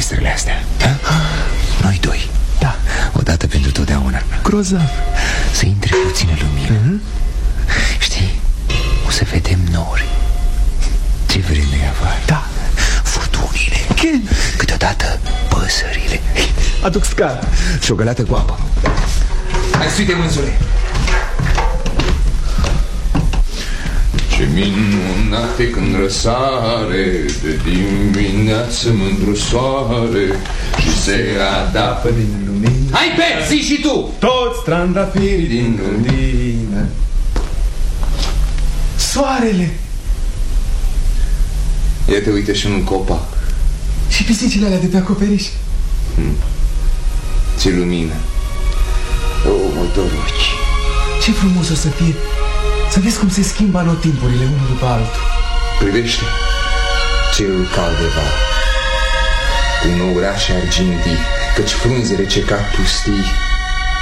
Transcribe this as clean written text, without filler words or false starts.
ferestrele astea, da? Noi doi. Da. Odată pentru totdeauna. Grozav. Să intre puțină lumină. Știi, o să vedem nori. Ce vreme e afară. Da. Furtunile. Câteodată păsările. Aduc scară și o găleată cu apă. Hai, suite, mânzule. Ce minunate când răsare, de dimineață mândru soare și se adapă din lumină. Hai, pe, zi și tu! Toți trandafirii din lumină. Soarele. Ia te uite și în copac. Și pisicile alea de pe acoperiș. Ce lumină. O, motoroci. Ce frumos o să fie să vezi cum se schimbă anotimpurile unul după altul. Privește cerul cald de vară, cu nouărașe argintii, căci frunzele ce cad pustii